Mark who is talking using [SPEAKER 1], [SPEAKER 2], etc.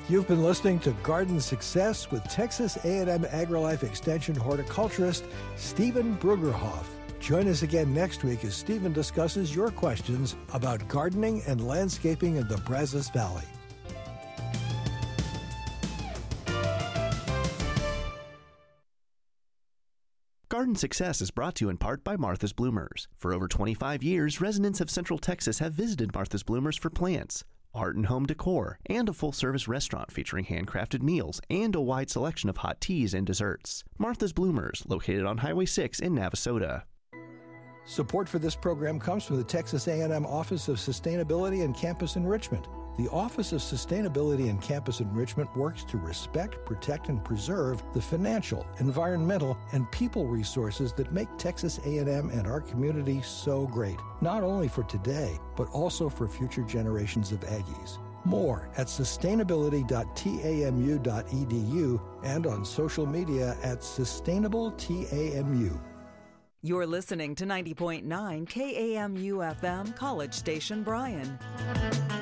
[SPEAKER 1] You've been listening to Garden Success with Texas A&M AgriLife Extension horticulturist Stephen Brugerhoff. Join us again next week as Stephen discusses your questions about gardening and landscaping in the Brazos Valley.
[SPEAKER 2] Garden Success is brought to you in part by Martha's Bloomers. For over 25 years, residents of Central Texas have visited Martha's Bloomers for plants, art and home decor, and a full-service restaurant featuring handcrafted meals and a wide selection of hot teas and desserts. Martha's Bloomers, located on Highway 6 in Navasota.
[SPEAKER 1] Support for this program comes from the Texas A&M Office of Sustainability and Campus Enrichment. The Office of Sustainability and Campus Enrichment works to respect, protect, and preserve the financial, environmental, and people resources that make Texas A&M and our community so great, not only for today, but also for future generations of Aggies. More at sustainability.tamu.edu and on social media at sustainableTAMU.
[SPEAKER 3] You're listening to 90.9 KAMU FM, College Station, Bryan.